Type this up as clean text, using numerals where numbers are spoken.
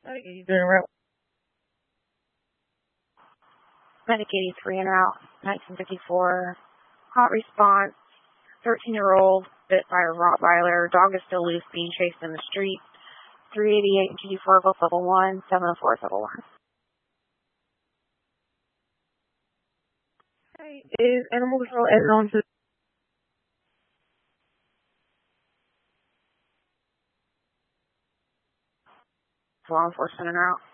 Medic 83 en route. Medic 83 en route, 1954. Hot response, 13-year-old bit by a Rottweiler. Dog is still loose, being chased in the street. 388 GD4, Gulf level 1, 704 level 1. Hey, is Animal Control added on to Law enforcement en route.